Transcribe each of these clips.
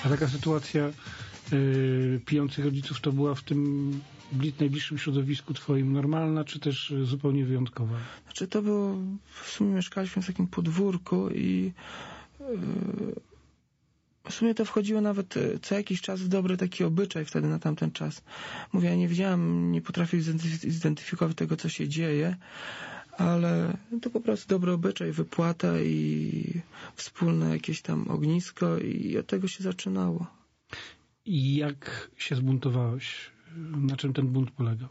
A taka sytuacja pijących rodziców to była w tym najbliższym środowisku twoim normalna, czy też zupełnie wyjątkowa? Znaczy to było, w sumie mieszkaliśmy w takim podwórku i w sumie to wchodziło nawet co jakiś czas w dobry taki obyczaj wtedy na tamten czas. Mówię, ja nie wiedziałem, nie potrafię zidentyfikować tego, co się dzieje, ale to po prostu dobry obyczaj, wypłata i wspólne jakieś tam ognisko i od tego się zaczynało. I jak się zbuntowałeś? Na czym ten bunt polegał?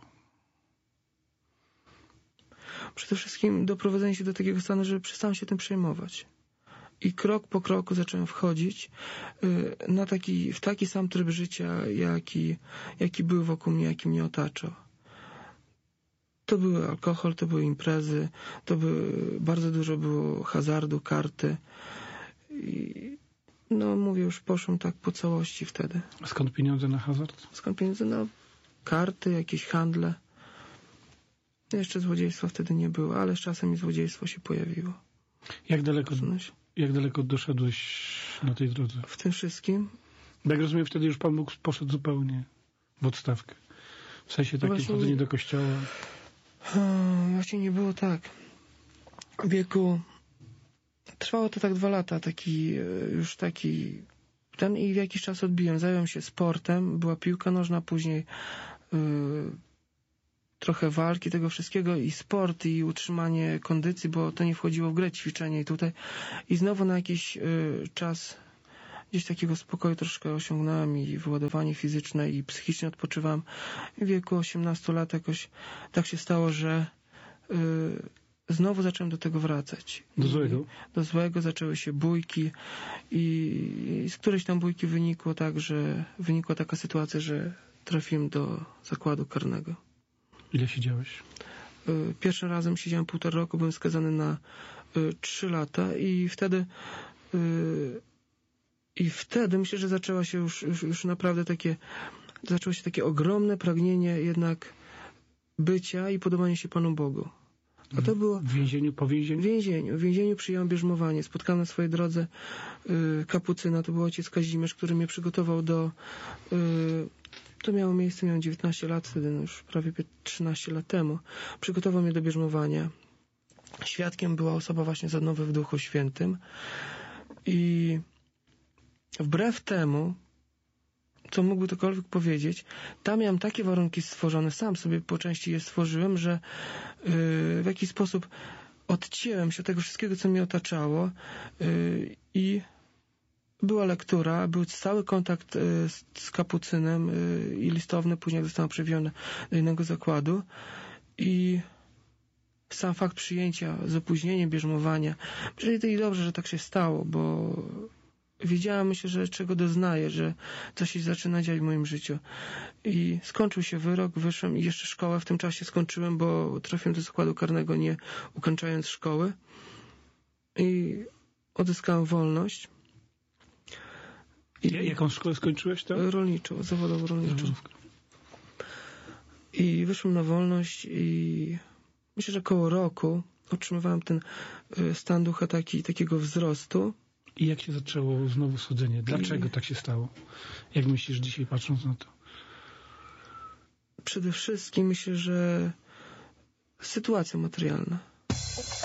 Przede wszystkim doprowadzenie się do takiego stanu, że przestałem się tym przejmować. I krok po kroku zacząłem wchodzić w taki sam tryb życia, jaki był wokół mnie, jaki mnie otaczał. To były alkohol, to były imprezy, bardzo dużo było hazardu, karty. I no mówię, już poszłem tak po całości wtedy. A skąd pieniądze na hazard? Skąd pieniądze? No karty, jakieś handle. Jeszcze złodziejstwa wtedy nie było, ale z czasem i złodziejstwo się pojawiło. Jak daleko doszedłeś na tej drodze? W tym wszystkim? Jak rozumiem, wtedy już Pan Bóg poszedł zupełnie w odstawkę. W sensie takim chodzenie do kościoła. Właśnie nie było tak. W wieku... Trwało to tak 2 lata, i w jakiś czas odbiłem. Zająłem się sportem, była piłka nożna, później trochę walki, tego wszystkiego i sport i utrzymanie kondycji, bo to nie wchodziło w grę, ćwiczenie i tutaj. I znowu na jakiś czas gdzieś takiego spokoju troszkę osiągnąłem i wyładowanie fizyczne i psychicznie odpoczywałem. W wieku 18 lat jakoś tak się stało, że znowu zacząłem do tego wracać. Do złego? Do złego, zaczęły się bójki i z którejś tam bójki wynikła taka sytuacja, że trafiłem do zakładu karnego. Ile siedziałeś? Pierwszym razem siedziałem 1,5 roku, byłem skazany na 3 lata i wtedy myślę, że zaczęło się już naprawdę takie ogromne pragnienie jednak bycia i podobania się Panu Bogu. A to było... W więzieniu, po więzieniu? W więzieniu przyjąłem bierzmowanie. Spotkałem na swojej drodze kapucyna, to był ojciec Kazimierz, który mnie przygotował to miało miejsce, miałem 19 lat wtedy, no już prawie 13 lat temu. Przygotował mnie do bierzmowania. Świadkiem była osoba właśnie z odnowy w Duchu Świętym. I wbrew temu, co mógłby ktokolwiek powiedzieć, tam miałem takie warunki stworzone, sam sobie po części je stworzyłem, że w jakiś sposób odcięłem się od tego wszystkiego, co mnie otaczało i była lektura, był stały kontakt z kapucynem i listowny, później jak zostałem przewieziony do innego zakładu i sam fakt przyjęcia z opóźnieniem bierzmowania, myślę, i dobrze, że tak się stało, bo wiedziałem, myślę, że czego doznaję, że coś się zaczyna dziać w moim życiu. I skończył się wyrok, wyszłem i jeszcze szkołę w tym czasie skończyłem, bo trafiłem do zakładu karnego nie ukończając szkoły. I odzyskałem wolność. Jaką szkołę skończyłeś tam? Rolniczą, zawodowo rolniczą. I wyszłem na wolność i myślę, że koło roku otrzymywałem ten stan ducha takiego wzrostu. I jak się zaczęło znowu schodzenie? Dlaczego tak się stało? Jak myślisz dzisiaj, patrząc na to? Przede wszystkim myślę, że sytuacja materialna.